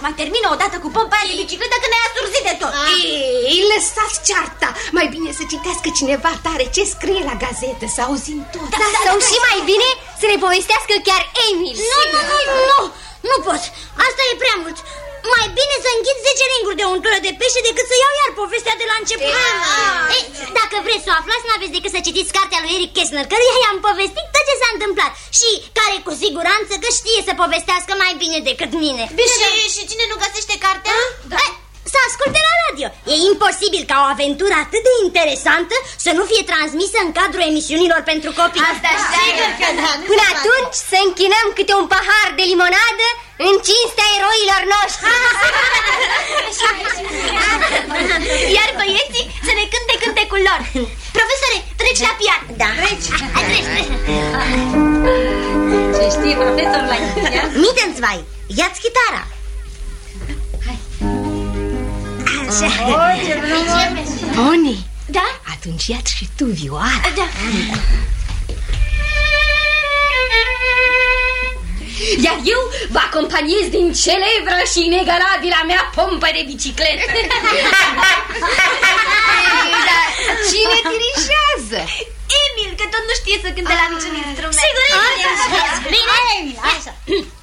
mai termină odată cu pompa aia de bicicletă că ne-ai asurzit de tot. Ei, lăsați cearta. Mai bine să citească cineva tare ce scrie la gazetă, să auzim tot. Sau și mai bine să ne povestească chiar Emil. Nu pot, asta e prea mult. Mai bine să înghit 10 ringuri de untură de pește decât să iau iar povestea de la început. Ei, dacă vreți să o aflați, n-aveți decât să citiți cartea lui Eric Kästner, căruia i-am povestit tot ce s-a întâmplat și care cu siguranță că știe să povestească mai bine decât mine. Și cine nu găsește cartea? Să asculte la radio. E imposibil ca o aventură atât de interesantă să nu fie transmisă în cadrul emisiunilor pentru copii. Asta sigur că da. Până atunci să închinăm câte un pahar de limonadă în cinstea eroilor noștri. Iar băieții să ne cânte cântecul lor. Profesore, treci la pian. Da. Treci. Ce știe profesorul la pian? Mittenzwei, ia-ți chitara. Oni, Da? atunci ia-ți și tu vioara. Da. Iar eu vă acompaniez din celebră și inegalabilă mea pompă de bicicletă. Cine dirigează? Emil, că tot nu știe să cânte la niciun instrument. Sigur, Emil. Bine, Emil, așa.